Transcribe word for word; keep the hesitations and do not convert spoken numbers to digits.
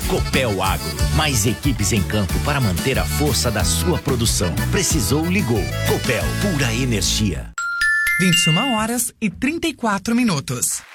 Copel Agro, mais equipes em campo para manter a força da sua produção. Precisou, ligou. Copel, pura energia. vinte e uma horas e trinta e quatro minutos.